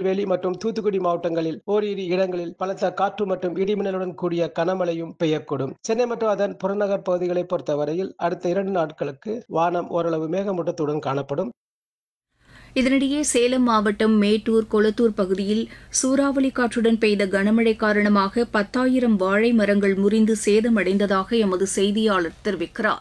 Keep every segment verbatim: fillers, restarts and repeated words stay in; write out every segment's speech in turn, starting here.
திருநெல்வேலி மற்றும் தூத்துக்குடி மாவட்டங்களில் ஓரிரு இடங்களில் பலத்த காற்று மற்றும் இடிமின்னலுடன் கூடிய கனமழையும் பெய்யக்கூடும். சென்னை மற்றும் அதன் புறநகர் பகுதிகளை பொறுத்தவரையில் அடுத்த இரண்டு நாட்களுக்கு வானம் ஓரளவு மேகமூட்டத்துடன் காணப்படும். இதனிடையே சேலம் மாவட்டம் மேட்டூர், கொளத்தூர் பகுதியில் சூறாவளி காற்றுடன் பெய்த கனமழை காரணமாக பத்தாயிரம் வாழை மரங்கள் முறிந்து சேதமடைந்ததாக எமது செய்தியாளர் தெரிவிக்கிறார்.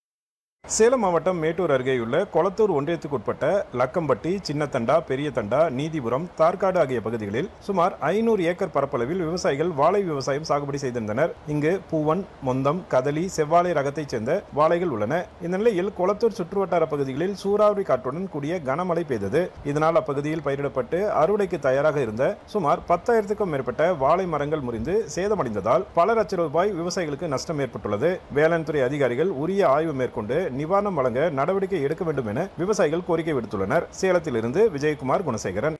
சேலம் மாவட்டம் மேட்டூர் அருகேயுள்ள கொளத்தூர் ஒன்றியத்துக்குட்பட்ட லக்கம்பட்டி, சின்னத்தண்டா, பெரிய தண்டா, நீதிபுரம், தார்காடு ஆகிய பகுதிகளில் சுமார் ஐநூறு ஏக்கர் பரப்பளவில் விவசாயிகள் வாழை விவசாயம் சாகுபடி செய்திருந்தனர். இங்கு பூவன், மொந்தம், கதலி, செவ்வாழை ரகத்தைச் சேர்ந்த வாழைகள் உள்ளன. இந்த நிலையில் கொளத்தூர் சுற்றுவட்டார பகுதிகளில் சூறாவளி காற்றுடன் கூடிய கனமழை பெய்தது. இதனால் அப்பகுதியில் பயிரிடப்பட்டு அறுவடைக்கு தயாராக இருந்த சுமார் பத்தாயிரத்துக்கும் மேற்பட்ட வாழை மரங்கள் முறிந்து சேதமடைந்ததால் பல லட்சம் ரூபாய் விவசாயிகளுக்கு நஷ்டம் ஏற்பட்டுள்ளது. வேளாண் துறை அதிகாரிகள் உரிய ஆய்வு மேற்கொண்டு நிவாரணம் வழங்க நடவடிக்கை எடுக்க வேண்டும் என விவசாயிகள் கோரிக்கை விடுத்துள்ளனர். சேலத்திலிருந்து விஜயகுமார், குணசேகரன்.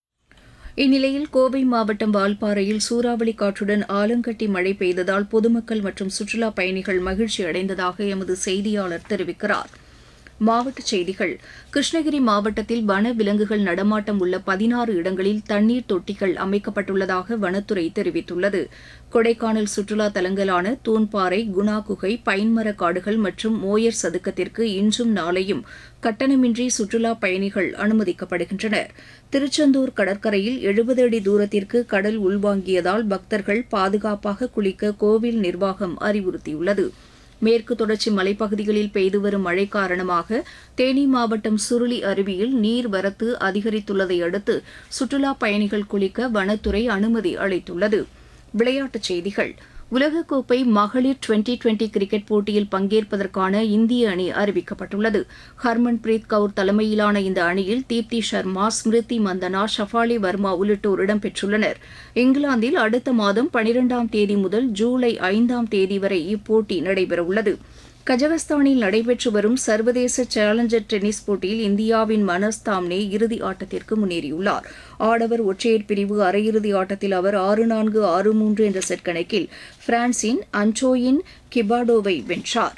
இந்நிலையில் கோவை மாவட்டம் வால்பாறையில் சூறாவளி காற்றுடன் ஆலங்கட்டி மழை பெய்ததால் பொதுமக்கள் மற்றும் சுற்றுலாப் பயணிகள் மகிழ்ச்சி அடைந்ததாக எமது செய்தியாளர் தெரிவிக்கிறார். மாவட்டச் செய்திகள். கிருஷ்ணகிரி மாவட்டத்தில் வன விலங்குகள் நடமாட்டம் உள்ள பதினாறு இடங்களில் தண்ணீர் தொட்டிகள் அமைக்கப்பட்டுள்ளதாக வனத்துறை தெரிவித்துள்ளது. கொடைக்கானல் சுற்றுலா தலங்களான தூண்பாறை, குணா குகை, பைன்மர காடுகள் மற்றும் மோயர் சதுக்கத்திற்கு இன்றும் நாளையும் கட்டணமின்றி சுற்றுலாப் பயணிகள் அனுமதிக்கப்படுகின்றனர். திருச்செந்தூர் கடற்கரையில் எழுபது அடி தூரத்திற்கு கடல் உள்வாங்கியதால் பக்தர்கள் பாதுகாப்பாக குளிக்க கோவில் நிர்வாகம் அறிவுறுத்தியுள்ளது. மேற்கு தொடர்ச்சி மலைப்பகுதிகளில் பெய்து வரும் மழை காரணமாக தேனி மாவட்டம் சுருளி அருவியில் நீர்வரத்து அதிகரித்துள்ளதை அடுத்து சுற்றுலாப் பயணிகள் குளிக்க வனத்துறை அனுமதி அளித்துள்ளது. விளையாட்டுச் செய்திகள். உலகக்கோப்பை மகளிர் டுவெண்டி டுவெண்டி கிரிக்கெட் போட்டியில் பங்கேற்பதற்கான இந்திய அணி அறிவிக்கப்பட்டுள்ளது. ஹர்மன்பிரீத் கவுர் தலைமையிலான இந்த அணியில் தீப்தி சர்மா, ஸ்மிருதி மந்தனா, ஷஃபாலி வர்மா உள்ளிட்டோர் இடம்பெற்றுள்ளனர். இங்கிலாந்தில் அடுத்த மாதம் பனிரெண்டாம் தேதி முதல் ஜூலை ஐந்தாம் தேதி வரை இப்போட்டி நடைபெறவுள்ளது. கஜகஸ்தானில் நடைபெற்று வரும் சர்வதேச சேலஞ்சர் டென்னிஸ் போட்டியில் இந்தியாவின் மனஸ் தாம்னே இறுதி ஆட்டத்திற்கு முன்னேறியுள்ளார். ஆடவர் ஒற்றையர் பிரிவு அரையிறுதி ஆட்டத்தில் அவர் ஆறு நான்கு, ஆறு மூன்று என்ற செட் கணக்கில் பிரான்சின் அன்டோயின் கிபாடோவை வென்றார்.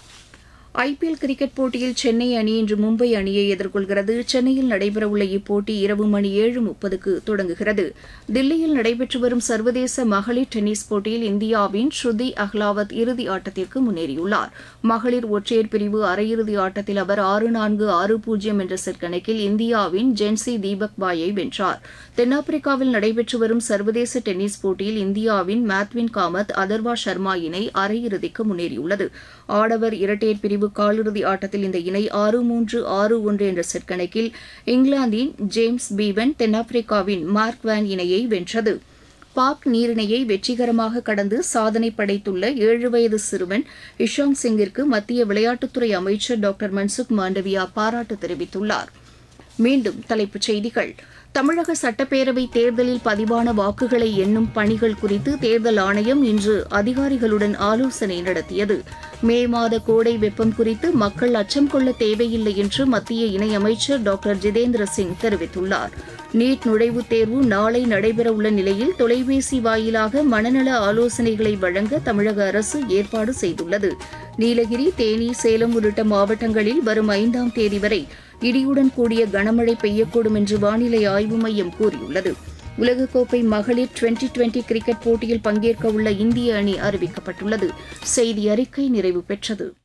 ஐபிஎல் கிரிக்கெட் போட்டியில் சென்னை அணி இன்று மும்பை அணியை எதிர்கொள்கிறது. சென்னையில் நடைபெறவுள்ள இப்போட்டி இரவு மணி ஏழு முப்பதுக்கு தொடங்குகிறது. தில்லியில் நடைபெற்று வரும் சர்வதேச மகளிர் டென்னிஸ் போட்டியில் இந்தியாவின் ஸ்ருதி அஹ்லாவத் இறுதி ஆட்டத்திற்கு முன்னேறியுள்ளார். மகளிர் ஒற்றையர் பிரிவு அரையிறுதி ஆட்டத்தில் அவர் ஆறு நான்கு, ஆறு பூஜ்ஜியம் என்ற செட் கணக்கில் இந்தியாவின் ஜென்சி தீபக் பாயை வென்றார். தென்னாப்பிரிக்காவில் நடைபெற்று வரும் சர்வதேச டென்னிஸ் போட்டியில் இந்தியாவின் மேத்வின் காமத், அதர்வா சர்மா இணை அரையிறுதிக்கு முன்னேறியுள்ளது. ஆடவர் இரட்டையர் பிரிவு காலிறுதி ஆட்டத்தில் இந்த இணை ஆறு மூன்று, ஆறு ஒன்று என்ற செட் கணக்கில் இங்கிலாந்தின் ஜேம்ஸ் பீவன், தென்னாப்பிரிக்காவின் மார்க் வேன் இணையை வென்றது. பாக் நீரிணையை வெற்றிகரமாக கடந்து சாதனை படைத்துள்ள ஏழு வயது சிறுவன் இஷாங் சிங்கிற்கு மத்திய விளையாட்டுத்துறை அமைச்சர் டாக்டர் மன்சுக் மாண்டவியா பாராட்டு தெரிவித்துள்ளார். மீண்டும் தலைப்புச் செய்திகள். தமிழக சட்டப்பேரவைத் தேர்தலில் பதிவான வாக்குகளை எண்ணும் பணிகள் குறித்து தேர்தல் ஆணையம் இன்று அதிகாரிகளுடன் ஆலோசனை நடத்தியது. மே மாத கோடை வெப்பம் குறித்து மக்கள் அச்சம் கொள்ள தேவையில்லை என்று மத்திய இணையமைச்சர் டாக்டர் ஜிதேந்திர சிங் தெரிவித்துள்ளார். நீட் நுழைவுத் தேர்வு நாளை நடைபெறவுள்ள நிலையில் தொலைபேசி வாயிலாக மனநல ஆலோசனைகளை வழங்க தமிழக அரசு ஏற்பாடு செய்துள்ளது. நீலகிரி, தேனி, சேலம் உள்ளிட்ட மாவட்டங்களில் வரும் ஐந்தாம் தேதி வரை இடியுடன் கூடிய கனமழை பெய்யக்கூடும் என்று வானிலை ஆய்வு மையம் கூறியுள்ளது. உலகக்கோப்பை மகளிர் டுவெண்டி டுவெண்டி கிரிக்கெட் போட்டியில் பங்கேற்க உள்ள இந்திய அணி அறிவிக்கப்பட்டுள்ளது. செய்தி அறிக்கை நிறைவு பெற்றது.